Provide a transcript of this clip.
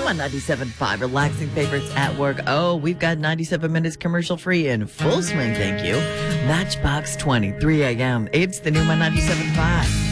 on 97.5, relaxing favorites at work. Oh, we've got 97 minutes commercial free in full swing, thank you. Matchbox 20, 3 a.m. It's the new 97.5.